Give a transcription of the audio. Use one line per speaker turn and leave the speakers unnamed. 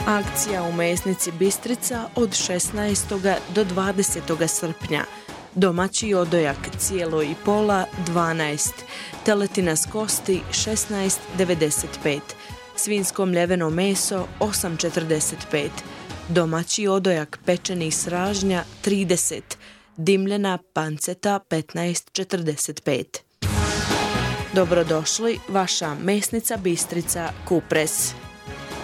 Akcija u mesnici Bistrica od 16. do 20. srpnja. Domaći odojak cijelo i pola 12, teletina s kosti 16,95, svinjsko mljeveno meso 8,45, domaći odojak pečenih sražnja 30, dimljena panceta 15,45. Dobrodošli, vaša mesnica Bistrica Kupres.